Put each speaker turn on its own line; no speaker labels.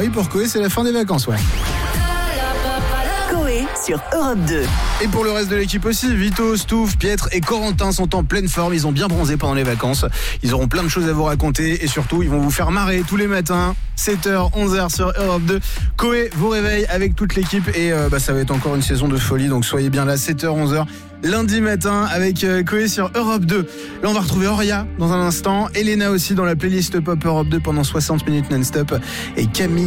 oui, pour Koé, c'est la fin des vacances, ouais.
Koé sur Europe 2.
Et pour le reste de l'équipe aussi, Vito, Stouff, Pietre et Corentin sont en pleine forme. Ils ont bien bronzé pendant les vacances. Ils auront plein de choses à vous raconter et surtout, ils vont vous faire marrer tous les matins, 7h, 11h sur Europe 2. Koé vous réveille avec toute l'équipe et ça va être encore une saison de folie. Donc soyez bien là, 7h, 11h. Lundi matin avec Koé sur Europe 2. Là, on va retrouver Auria dans un instant. Elena aussi dans la playlist Pop Europe 2 pendant 60 minutes non-stop. Et Camille.